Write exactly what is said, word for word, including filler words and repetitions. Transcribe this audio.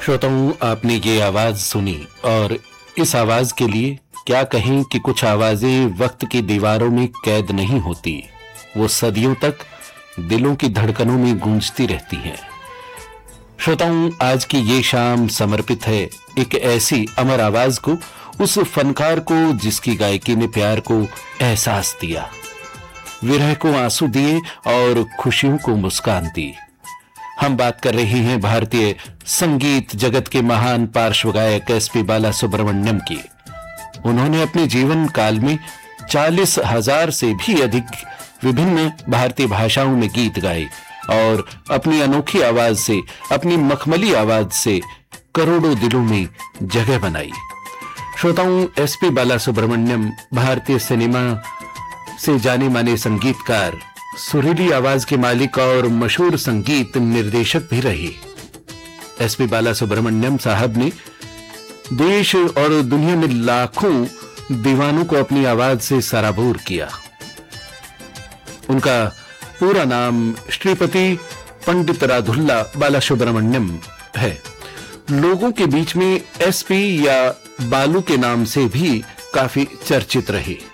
श्रोताओं, आपने ये आवाज सुनी और इस आवाज के लिए क्या कहें कि कुछ आवाजें वक्त की दीवारों में कैद नहीं होती, वो सदियों तक दिलों की धड़कनों में गूंजती रहती हैं। श्रोताओं, आज की ये शाम समर्पित है एक ऐसी अमर आवाज को, उस फनकार को जिसकी गायकी ने प्यार को एहसास दिया, विरह को आंसू दिए और खुशियों को मुस्कान दी। हम बात कर रहे हैं भारतीय संगीत जगत के महान पार्श्व गायक एसपी बालासुब्रमण्यम की। उन्होंने अपने जीवन काल में चालीस हजार से भी अधिक विभिन्न भारतीय भाषाओं में गीत गाए और अपनी अनोखी आवाज से, अपनी मखमली आवाज से करोड़ों दिलों में जगह बनाई। श्रोताओं, एसपी बालासुब्रमण्यम भारतीय सिनेमा से जाने माने संगीतकार, सुरीली आवाज के मालिक और मशहूर संगीत निर्देशक भी रहे। एसपी बालासुब्रमण्यम साहब ने देश और दुनिया में लाखों दीवानों को अपनी आवाज से सराबोर किया। उनका पूरा नाम श्रीपति पंडित राधुल्ला बालासुब्रमण्यम है। लोगों के बीच में एसपी या बालू के नाम से भी काफी चर्चित रहे।